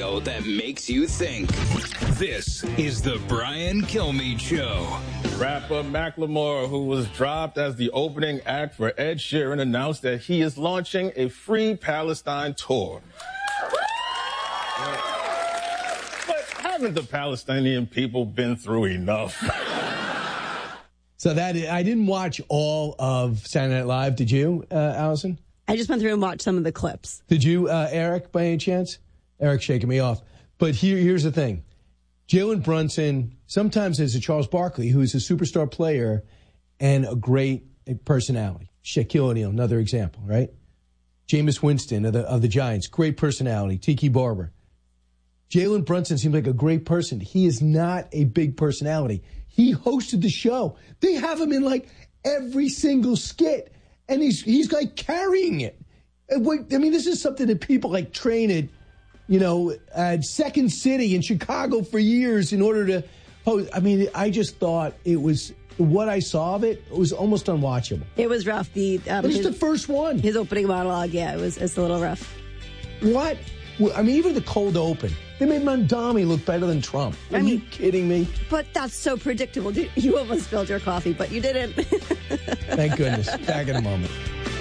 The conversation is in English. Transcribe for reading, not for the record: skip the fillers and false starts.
radio that makes you think. This is the Brian Kilmeade Show. Rapper Macklemore, who was dropped as the opening act for Ed Sheeran, announced that he is launching a Free Palestine tour. But haven't the Palestinian people been through enough? So I didn't watch all of Saturday Night Live. Did you, Allison? I just went through and watched some of the clips. Did you, Eric, by any chance? Eric's shaking me off. But here's the thing. Jalen Brunson, sometimes there's a Charles Barkley, who's a superstar player and a great personality. Shaquille O'Neal, another example, right? Jameis Winston of the Giants, great personality. Tiki Barber. Jalen Brunson seems like a great person. He is not a big personality. He hosted the show. They have him in like every single skit. And he's like carrying it. I mean, this is something that people like train at Second City in Chicago for years in order to host. I mean, I just thought it was, what I saw of it was almost unwatchable. It was rough. But it's the first one. His opening monologue, yeah, it's a little rough. What? I mean, even the cold open. They made Mondami look better than Trump. Are you kidding me? But that's so predictable. You almost spilled your coffee, but you didn't. Thank goodness. Back in a moment.